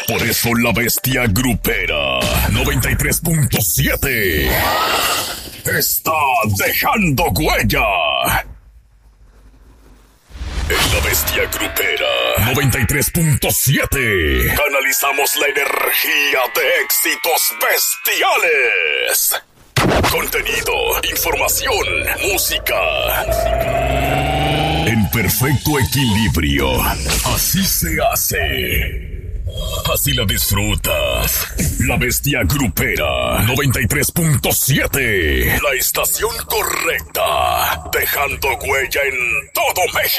Por eso la bestia grupera 93.7 está dejando huella. En la bestia grupera 93.7 canalizamos la energía de éxitos bestiales. Contenido, información, música en perfecto equilibrio. Así se hace. Así la disfrutas. La bestia grupera 93.7. La estación correcta. Dejando huella en todo México.